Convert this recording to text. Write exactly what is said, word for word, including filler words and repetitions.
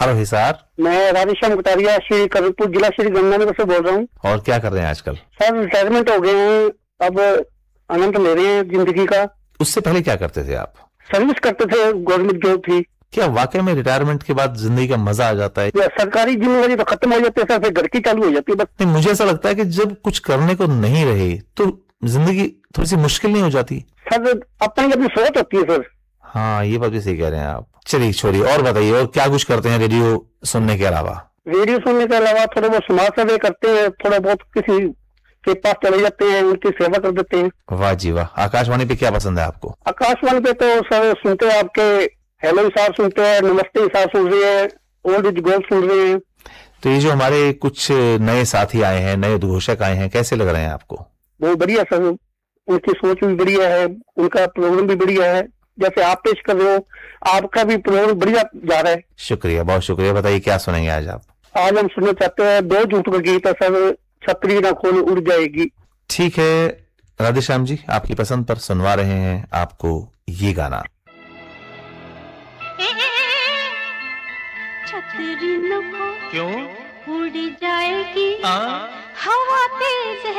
Hello Hisar. मैं राधेश्याम कटारिया श्री कबीरपुर जिला श्री गंगानगर से बोल रहा हूँ। और क्या कर रहे हैं आजकल? सर रिटायरमेंट हो गए हैं, अब आनंद ले रहे हैं जिंदगी का। उससे पहले क्या करते थे आप? सर्विस करते थे, गवर्नमेंट जॉब थी। क्या वाकई में रिटायरमेंट के बाद जिंदगी का मजा आ जाता है? या सरकारी जिम्मेदारी तो खत्म हो जाती है सर, फिर घर की चालू हो जाती है बस। नहीं, मुझे ऐसा लगता है कि जब कुछ करने को नहीं रहे तो जिंदगी थोड़ी सी मुश्किल नहीं हो जाती? सर अपनी अपनी सोच होती है सर। हाँ, ये बात भी सही कह रहे हैं आप। चलिए छोड़िए, और बताइए, और क्या कुछ करते हैं रेडियो सुनने के अलावा? रेडियो सुनने के अलावा थोड़ा बहुत समाज सेवा करते हैं, थोड़ा बहुत किसी के पास चले जाते हैं, उनकी सेवा कर देते हैं। वाह जी वाह। आकाशवाणी पे क्या पसंद है आपको? आकाशवाणी पे तो सर सुनते हैं आपके हेलो हिसार सुनते हैं, नमस्ते हिसार सुन रहे हैं, ओल्ड इज गोल्ड सुन रहे हैं। तो ये जो हमारे कुछ नए साथी आए हैं, नए उद्घोषक आए हैं, कैसे लग रहे हैं आपको? बहुत बढ़िया सर, उनकी सोच भी बढ़िया है, उनका प्रोग्राम भी बढ़िया है। जैसे आप पेश कर रहे हो, आपका भी प्रोग्राम बढ़िया जा रहा है। शुक्रिया, बहुत शुक्रिया। बताइए क्या सुनेंगे आज आप? आज हम सुनना चाहते हैं दो झूठ का गीत है सर, छतरी ना खोल उड़ जाएगी। ठीक है राधेश्याम जी, आपकी पसंद पर सुनवा रहे हैं आपको ये गाना। छतरी न खोल क्यों? उड़ जाएगी, आ? हवा तेज है।